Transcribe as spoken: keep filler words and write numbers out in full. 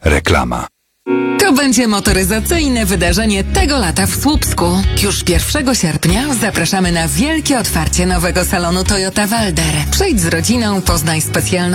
Reklama. To będzie motoryzacyjne wydarzenie tego lata w Słupsku. Już pierwszego sierpnia zapraszamy na wielkie otwarcie nowego salonu Toyota Walder. Przyjdź z rodziną, poznaj specjalną